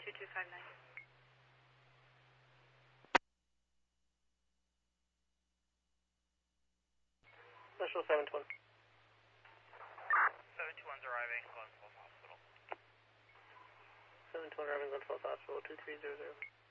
2259. Special 721. 721's arriving, Glen Falls Hospital. 721 arriving, Glen Falls Hospital, 2300.